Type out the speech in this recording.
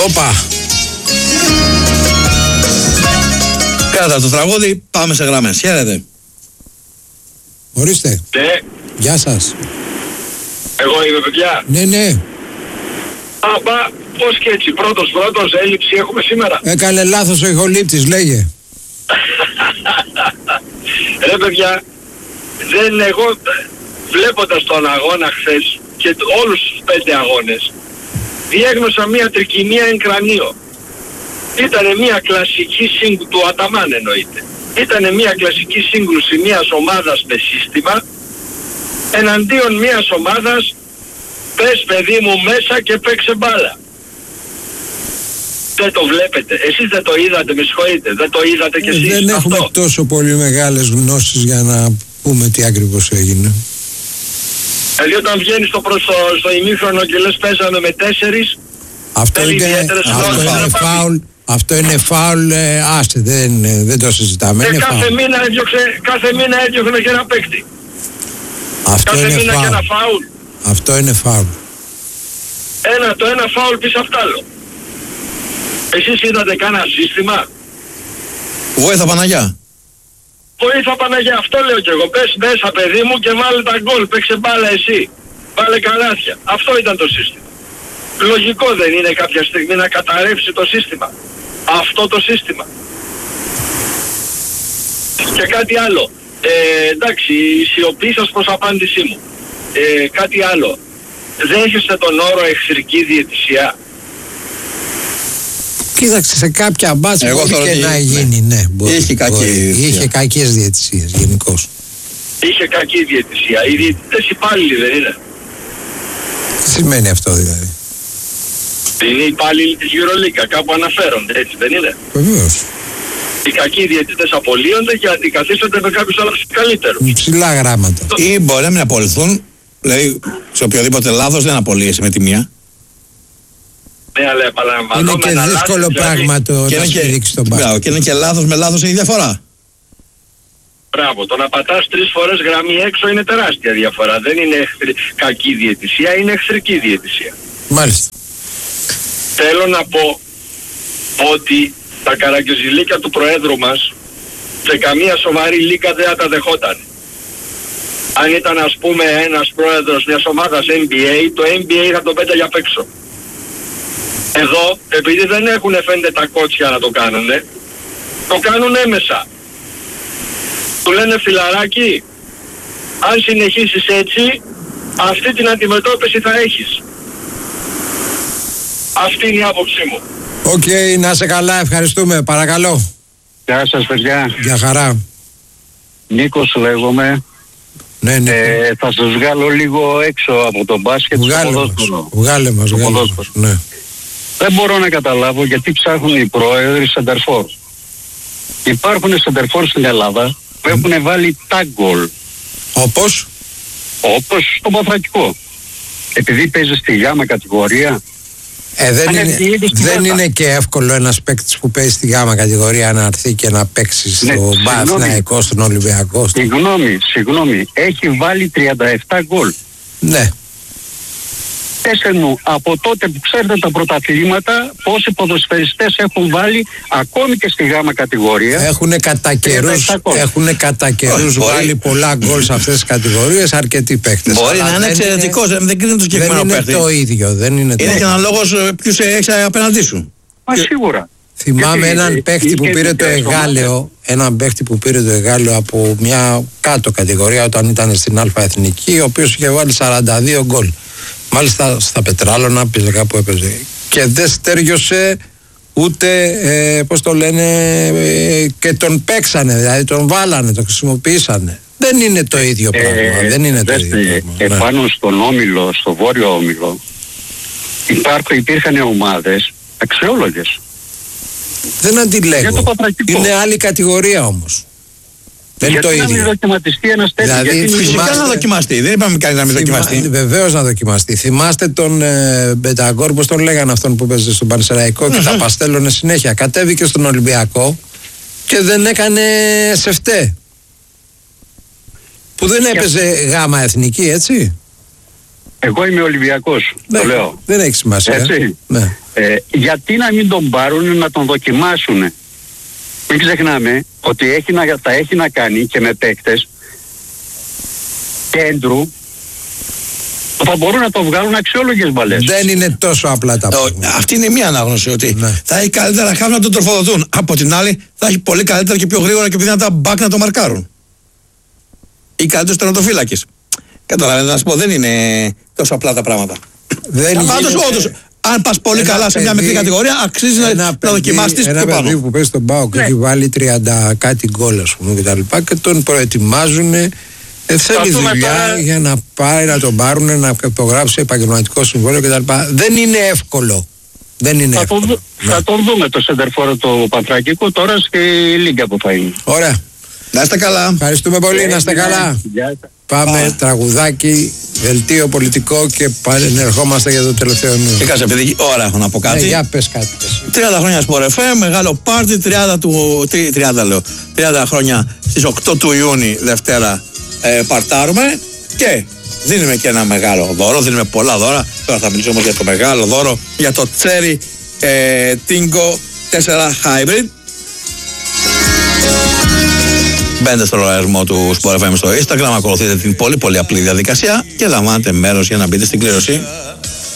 Όπα. Κράτα το τραγούδι, πάμε σε γραμμές. Χαίρετε. Ορίστε. Ναι. Γεια σας. Εγώ είμαι, παιδιά. Ναι. Αμπά, πώς και έτσι, πρώτος, έλλειψη έχουμε σήμερα. Έκανε λάθος ο ηχολήπτης, λέγε. Ρε παιδιά, εγώ βλέποντας τον αγώνα χθες και όλους τους 5 αγώνες, διέγνωσα μια τρικυμία εν κρανίο. Ήτανε μια κλασική σύγκρουση του Αταμάν, εννοείται. Ήτανε μια κλασική σύγκρουση μιας ομάδας με σύστημα εναντίον μιας ομάδας, πες παιδί μου μέσα και παίξε μπάλα. Δεν το βλέπετε. Εσείς δεν το είδατε, με συγχωρείτε. Δεν το είδατε κι εσείς. Δεν έχουμε αυτό. τόσο πολύ μεγάλες γνώσεις για να πούμε τι ακριβώς έγινε. Δηλαδή όταν βγαίνεις στο ημίχρονο και λες παίζαμε με 4, αυτό είναι φάουλ. Αυτό είναι φάουλ, άσε, δεν το συζητάμε. Κάθε μήνα έδιωχνε και ένα παίκτη. Κάθε μήνα και ένα φάουλ. Αυτό είναι φάουλ. Το ένα φάουλ πίσω απ' τ' άλλο. Εσείς είδατε κανένα σύστημα? Βοήθα Παναγιά. Βοήθα Παναγιά, αυτό λέω κι εγώ. Πες μέσα παιδί μου και βάλε τα γκολ. Παίξε μπάλα εσύ. Βάλε καλάθια. Αυτό ήταν το σύστημα. Λογικό δεν είναι κάποια στιγμή να καταρρεύσει το σύστημα? Αυτό το σύστημα. Και κάτι άλλο. Εντάξει, η σιωπή σας προς απάντησή μου. Κάτι άλλο. Δέχεστε τον όρο εχθρική διαιτησία? Κοίταξε, σε κάποια μπάτσα μπορεί και να γίνει, ναι. Είχε κακές διαιτησίες γενικώς. Είχε κακή διαιτησία. Οι διαιτητές υπάλληλοι δεν είναι? Τι σημαίνει αυτό δηλαδή? Είναι υπάλληλοι της EuroLeague, κάπου αναφέρονται, έτσι δεν είναι? Βεβαίως. Οι κακοί διαιτητές απολύονται και αντικαθίστανται με κάποιους άλλους καλύτερους. Ψηλά γράμματα. Ή μπορεί να μην απολυθούν, δηλαδή σε οποιοδήποτε λάθος δεν απολύεσαι με τη μία. Ναι, αλλά επαναλαμβάνω. Είναι και δύσκολο πράγμα το να στηρίξει τον μπάσκετ. Και είναι και λάθος με λάθος έχει διαφορά. Μπράβο, το να πατάς 3 φορές γραμμή έξω είναι τεράστια διαφορά. Δεν είναι κακή διαιτησία, είναι εχθρική διαιτησία. Μάλιστα. Θέλω να πω ότι τα καραγκιοζηλίκια του Προέδρου μας σε καμία σοβαρή λίγα δεν θα τα δεχόταν. Αν ήταν ας πούμε ένας πρόεδρος μιας ομάδας NBA, το NBA θα τον πέταγε απ' έξω. Εδώ, επειδή δεν έχουν φαίνεται τα κότσια να το κάνουνε, το κάνουν έμεσα. Του λένε φιλαράκι, αν συνεχίσεις έτσι, αυτή την αντιμετώπιση θα έχεις. Αυτή είναι η άποψή μου. Οκ, να είσαι καλά, ευχαριστούμε, παρακαλώ. Γεια σας παιδιά. Γεια χαρά. Νίκος λέγομαι. Ναι. Θα σας βγάλω λίγο έξω από το μπάσκετ. Βγάλε μας. Ναι. Δεν μπορώ να καταλάβω γιατί ψάχνουν οι πρόεδροι σεντερφόρ. Υπάρχουν σεντερφόρ στην Ελλάδα που έχουν βάλει τα γκολ. Όπως στο Παθρακικό. Επειδή παίζει στη γάμα κατηγορία. Δεν είναι και εύκολο ένας παίκτης που παίζει στη γάμα κατηγορία να έρθει και να παίξει στο Παναθηναϊκό, στον Ολυμπιακό. Συγγνώμη, έχει βάλει 37 γκολ. Ναι. Πέστε μου, από τότε που ξέρετε τα πρωταθλήματα, πόσοι ποδοσφαιριστές έχουν βάλει ακόμη και στη γάμα κατηγορία? Έχουν κατά καιρούς βάλει πολλά γκολ σε αυτές τις κατηγορίες, αρκετοί παίκτες. Μπορεί να είναι εξαιρετικός, δεν κρίνει το συγκεκριμένο παίκτη. Δεν είναι το ίδιο. Είναι και αναλόγως ποιους έχεις απέναντί σου. Μα σίγουρα. Θυμάμαι έναν παίκτη που πήρε το εγάλεο, από μια κάτω κατηγορία όταν ήταν στην Α Εθνική, ο οποίος είχε βάλει 42 γκολ. Μάλιστα στα Πετράλωνα πήγε κάπου έπαιζε. Και δεν στέριωσε ούτε, και τον παίξανε, δηλαδή τον βάλανε, τον χρησιμοποιήσανε. Δεν είναι το ίδιο πράγμα. Επάνω στον Όμιλο, στο Βόρειο Όμιλο, υπήρχαν ομάδες αξιόλογες. Δεν αντιλέγω. Είναι άλλη κατηγορία όμως. Δεν είναι το ίδιο. Να μην δοκιματιστεί ένας τέτοιος. Δηλαδή, φυσικά να δοκιμαστεί. Δεν είπαμε κανείς να μην δοκιμαστεί. Βεβαίως να δοκιμαστεί. Θυμάστε τον Μπεταγκόρ, πώς τον λέγανε αυτόν που παίζει στον Πανσεραϊκό και τα παστέλωνε συνέχεια. Κατέβηκε στον Ολυμπιακό και δεν έκανε σεφτέ. Που δεν έπαιζε γάμα εθνική, έτσι. Εγώ είμαι Ολυμπιακός, το λέω. Δεν έχει σημασία. Έτσι. Ναι. Γιατί να μην τον πάρουν να τον δοκιμάσουν? Μην ξεχνάμε ότι θα έχει να κάνει και με παίκτες κέντρου που θα μπορούν να το βγάλουν αξιόλογες μπαλές. Δεν είναι τόσο απλά τα πράγματα. Αυτή είναι μία ανάγνωση, ότι θα έχει καλύτερα χάφη να τον τροφοδοτούν. Από την άλλη, θα έχει πολύ καλύτερα και πιο γρήγορα και πιο δυνατά μπακ να το μαρκάρουν. Ή καλύτερος τερματοφύλακης. Καταλαβαίνετε να σας πω, δεν είναι τόσο απλά τα πράγματα. Πάντως, όντως, αν πας πολύ καλά σε μια μικρή κατηγορία, αξίζει να δοκιμάσεις τις πιο πάνω. Ένα παιδί που παίζει στον ΠΑΟΚ έχει βάλει 30 κάτι γκολ, ας πούμε, και τον προετοιμάζουν. Θέλει δουλειά για να πάει να τον πάρουν, να υπογράψει επαγγελματικό συμβόλαιο κτλ. Δεν είναι εύκολο. Θα τον δούμε το σεντερφόρο του Πατρακικού τώρα στη Λίγκα που θα είναι. Ωραία. Να είστε καλά. Ευχαριστούμε πολύ, να είστε καλά. Πάμε τραγουδάκι, δελτίο πολιτικό και πάλι ερχόμαστε για το τελευταίο νούμερο. Και κάτσε, επειδή ώρα έχω να πω κάτι. Για πες κάτι. 30 χρόνια Sport FM, μεγάλο πάρτι, 30 χρόνια στις 8 του Ιούνιου, Δευτέρα, παρτάρουμε και δίνουμε και ένα μεγάλο δώρο, δίνουμε πολλά δώρα. Τώρα θα μιλήσω όμως για το μεγάλο δώρο, για το Cherry Tingo 4 Hybrid. Μπαίνετε στο λογαριασμό του Sport FM στο Instagram, ακολουθείτε την πολύ απλή διαδικασία και λαμβάνετε μέρος για να μπείτε στην κλήρωση.